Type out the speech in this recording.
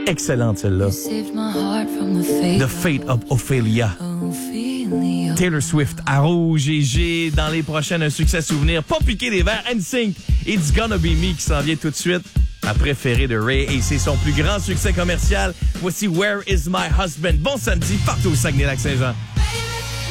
Excellente celle-là. The Fate of Ophelia. Taylor Swift à Rouge et G. Dans les prochaines, un succès souvenir. Pas piqué des verres. NSYNC. It's Gonna Be Me qui s'en vient tout de suite. Ma préférée de Ray et c'est son plus grand succès commercial. Voici Where Is My Husband. Bon samedi partout au Saguenay-Lac-Saint-Jean.